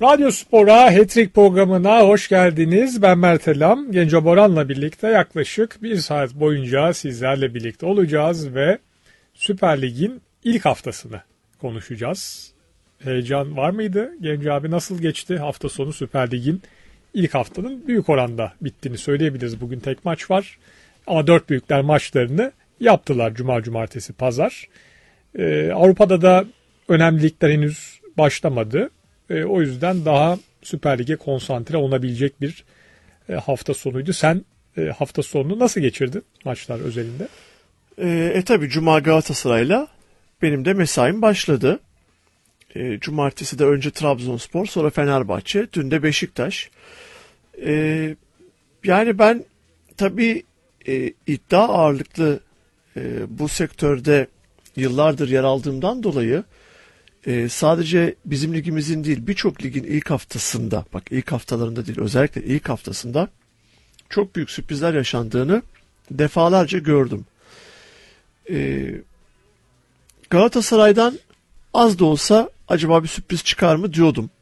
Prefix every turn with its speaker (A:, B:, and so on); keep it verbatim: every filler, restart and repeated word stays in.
A: Radyo Spor'a Hat-Trick programına hoş geldiniz. Ben Mert Elam. Genco Boran'la birlikte yaklaşık bir saat boyunca sizlerle birlikte olacağız ve Süper Lig'in ilk haftasını konuşacağız. Heyecan var mıydı? Genco abi nasıl geçti hafta sonu? Süper Lig'in ilk haftanın büyük oranda bittiğini söyleyebiliriz. Bugün tek maç var ama dört büyükler maçlarını yaptılar Cuma, Cumartesi, Pazar. Ee, Avrupa'da da önemli ligler henüz başlamadı. E, o yüzden daha Süper Lig'e konsantre olabilecek bir e, hafta sonuydu. Sen e, hafta sonunu nasıl geçirdin maçlar özelinde?
B: E, e tabi Cuma Galatasaray'la benim de mesaim başladı. E, Cumartesi de önce Trabzonspor, sonra Fenerbahçe, dün de Beşiktaş. E, yani ben tabi e, iddia ağırlıklı e, bu sektörde yıllardır yer aldığımdan dolayı Ee, sadece bizim ligimizin değil birçok ligin ilk haftasında, bak ilk haftalarında değil özellikle ilk haftasında çok büyük sürprizler yaşandığını defalarca gördüm. Ee, Galatasaray'dan az da olsa acaba bir sürpriz çıkar mı diyordum.